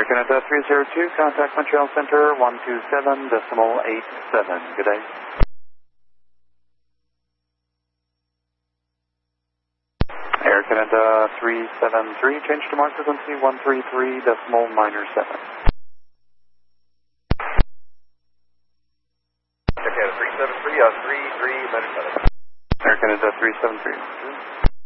Canada 302, contact Montreal Center 127.87. Good day. Air Canada 373, change to mark frequency 133.7. Air Canada 373, 33 minus 7. Air Canada 373.